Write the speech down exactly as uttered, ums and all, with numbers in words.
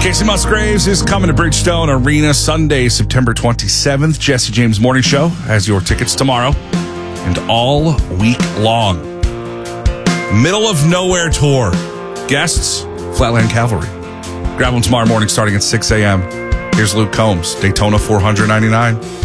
Casey Musgraves is coming to Bridgestone Arena Sunday, September twenty-seventh. Jesse James Morning Show has your tickets tomorrow and all week long. Middle of Nowhere Tour. Guests, Flatland Cavalry. Grab them tomorrow morning starting at six a.m. Here's Luke Combs, Daytona four ninety-nine.